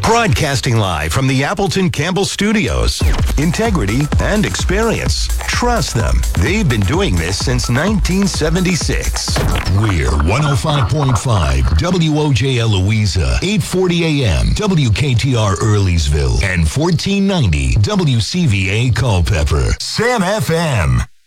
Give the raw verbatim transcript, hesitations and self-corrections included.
Broadcasting live from the Appleton Campbell Studios. Integrity and experience. Trust them. They've been doing this since nineteen seventy-six. We're one oh five point five W O J L Louisa, eight forty a m W K T R Earlysville, and fourteen ninety W C V A Culpeper. Sam F M.